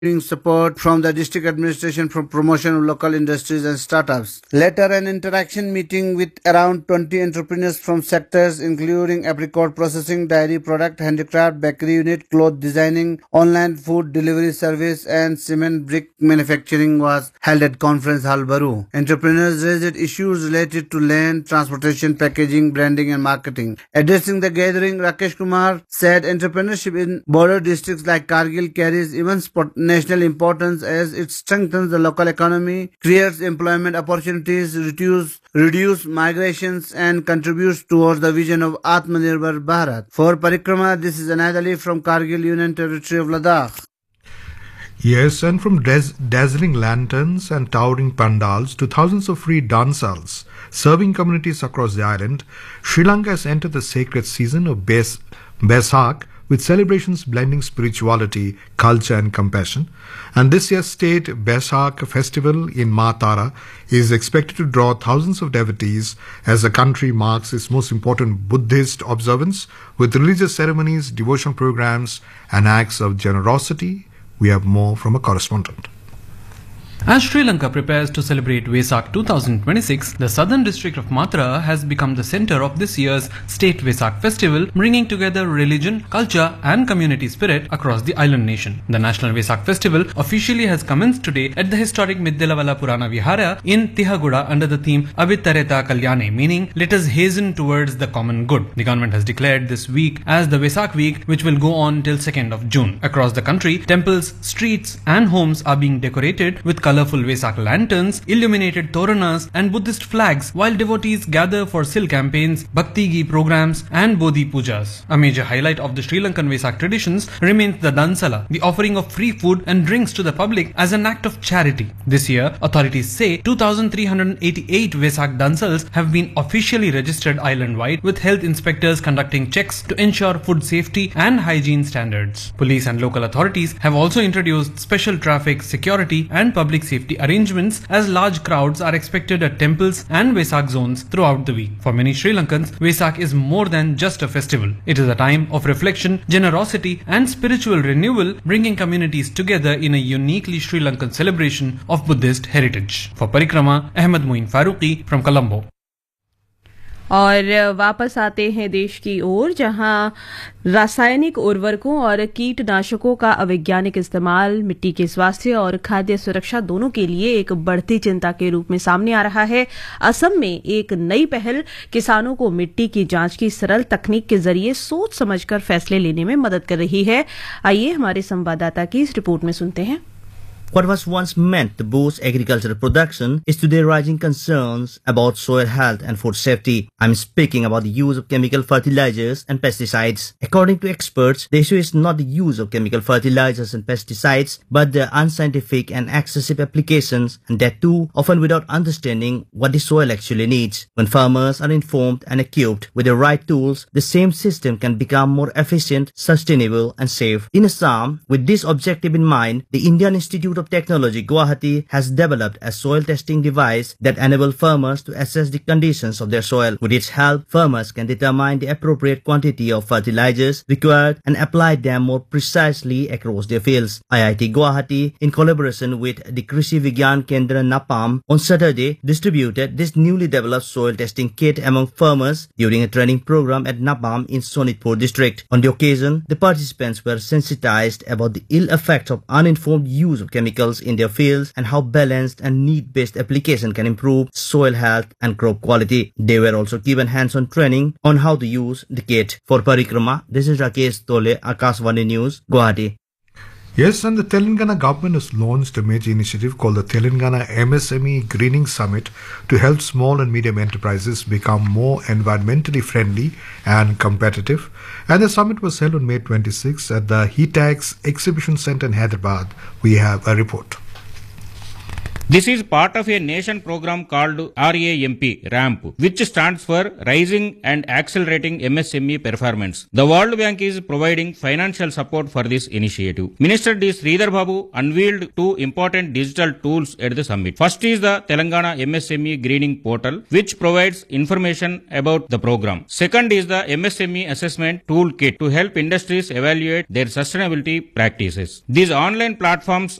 support from the district administration for promotion of local industries and startups. Later, an interaction meeting with around 20 entrepreneurs from sectors including apricot processing, dairy product, handicraft, bakery unit, cloth designing, online food delivery service and cement brick manufacturing was held at Conference Hall, Baru. Entrepreneurs raised issues related to land, transportation, packaging, branding and marketing. Addressing the gathering, Rakesh Kumar said entrepreneurship in border districts like Kargil carries immense national importance as it strengthens the local economy, creates employment opportunities, reduce migrations and contributes towards the vision of Atmanirbhar Bharat. For Parikrama, this is Anad Ali from Kargil Union Territory of Ladakh. Yes, and from dazzling lanterns and towering pandals to thousands of free dancehalls serving communities across the island, Sri Lanka has entered the sacred season of Baisakh, with celebrations blending spirituality, culture and compassion. And this year's state Baisakh festival in Ma Tara is expected to draw thousands of devotees as the country marks its most important Buddhist observance with religious ceremonies, devotional programs and acts of generosity. We have more from a correspondent. As Sri Lanka prepares to celebrate Vesak 2026, the southern district of Matra has become the center of this year's State Vesak Festival, bringing together religion, culture and community spirit across the island nation. The National Vesak Festival officially has commenced today at the historic Middelavalla Purana Vihara in Tihaguda under the theme Abhitareta Kalyane, meaning let us hasten towards the common good. The government has declared this week as the Vesak week, which will go on till 2nd of June. Across the country, temples, streets and homes are being decorated with colorful Vesak lanterns, illuminated toranas and Buddhist flags, while devotees gather for Sil campaigns, Bhakti Gi programs and Bodhi pujas. A major highlight of the Sri Lankan Vesak traditions remains the Dansala, the offering of free food and drinks to the public as an act of charity. This year, authorities say 2,388 Vesak Dansals have been officially registered island-wide, with health inspectors conducting checks to ensure food safety and hygiene standards. Police and local authorities have also introduced special traffic, security and public safety arrangements as large crowds are expected at temples and Vesak zones throughout the week. For many Sri Lankans, Vesak is more than just a festival. It is a time of reflection, generosity and spiritual renewal, bringing communities together in a uniquely Sri Lankan celebration of Buddhist heritage. For Parikrama, Ahmed Moin Faruqi from Colombo. और वापस आते हैं देश की ओर, जहां रासायनिक उर्वरकों और कीटनाशकों का अवैज्ञानिक इस्तेमाल मिट्टी के स्वास्थ्य और खाद्य सुरक्षा दोनों के लिए एक बढ़ती चिंता के रूप में सामने आ रहा है। असम में एक नई पहल किसानों को मिट्टी की जांच की सरल तकनीक के जरिए सोच समझकर फैसले लेने में मदद कर रही है। आइए हमारे संवाददाता की इस रिपोर्ट में सुनते हैं। What was once meant to boost agricultural production is today raising concerns about soil health and food safety. I'm speaking about the use of chemical fertilizers and pesticides. According to experts, the issue is not the use of chemical fertilizers and pesticides, but the unscientific and excessive applications, and that too often without understanding what the soil actually needs. When farmers are informed and equipped with the right tools, the same system can become more efficient, sustainable and safe. In Assam, with this objective in mind, the Indian Institute of Technology Guwahati has developed a soil testing device that enables farmers to assess the conditions of their soil. With its help, farmers can determine the appropriate quantity of fertilizers required and apply them more precisely across their fields. IIT Guwahati, in collaboration with the Krishi Vigyan Kendra Napam, on Saturday distributed this newly developed soil testing kit among farmers during a training program at Napam in Sonitpur district. On the occasion, the participants were sensitized about the ill effects of uninformed use of chemicals in their fields and how balanced and need-based application can improve soil health and crop quality. They were also given hands-on training on how to use the kit. For Parikrama, this is Rakesh Tole, Akashvani News, Guwahati. Yes, and the Telangana government has launched a major initiative called the Telangana MSME Greening Summit to help small and medium enterprises become more environmentally friendly and competitive. And the summit was held on May 26 at the HETAX Exhibition Center in Hyderabad. We have a report. This is part of a nation program called RAMP, which stands for Rising and Accelerating MSME Performance. The World Bank is providing financial support for this initiative. Minister D. Sridhar Babu unveiled two important digital tools at the summit. First is the Telangana MSME Greening Portal, which provides information about the program. Second is the MSME Assessment Toolkit to help industries evaluate their sustainability practices. These online platforms